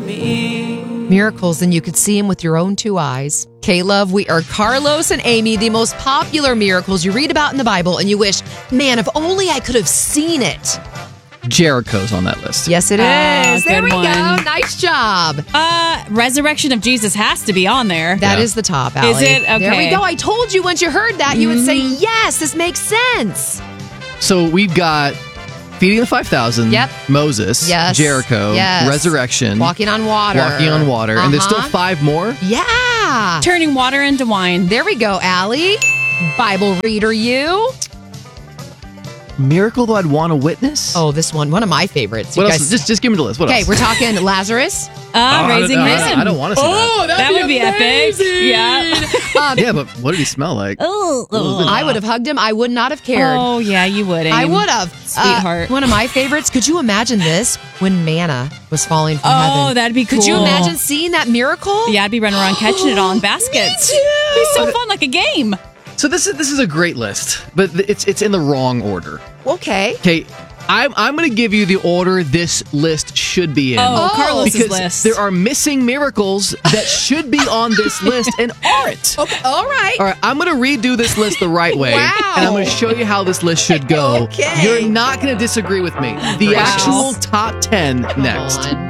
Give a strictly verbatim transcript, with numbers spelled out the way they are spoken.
me. Miracles, and you could see them with your own two eyes. K-Love, we are Carlos and Amy, the most popular miracles you read about in the Bible, and you wish, man, if only I could have seen it. Jericho's on that list. Yes, it is. Ah, there good we one. go. Nice job. Uh, Resurrection of Jesus has to be on there. That Yeah. is the top, Allie. Is it? There we Okay. go. I told you once you heard that, you would say, yes, this makes sense. So we've got Feeding the five thousand, Yep. Moses, Yes. Jericho, Yes. Resurrection, Walking on water. Walking on water, and there's still Uh-huh. five more. Yeah. Turning water into wine. There we go, Allie. Bible reader, you. Miracle that I'd want to witness. Oh, this one, one of my favorites. You what guys- else? Just, just give me the list. What Okay, else? we're talking Lazarus. Uh, Oh, I don't- raising I him. don't- I don't want to see that. that would be epic. Yeah. Um, Yeah, but what did he smell like? Oh, I would have hugged him. I would not have cared. Oh, yeah, you would. I Aim. would have. Sweetheart. Uh, one of my favorites. Could you imagine this when manna was falling from Oh, heaven? that'd be Could you cool. imagine seeing that miracle? Yeah, I'd be running around catching it all in baskets. It'd be so fun, like a game. So this is this is a great list, but th- it's it's in the wrong order. Okay. Okay, I'm I'm going to give you the order this list should be in. Oh, Carlos's because list. there are missing miracles that should be on this list and aren't. Okay. All right. All right, I'm going to redo this list the right way. Wow. And I'm going to show you how this list should go. Okay. You're not going to disagree with me. The Wow. actual top ten next. Come on.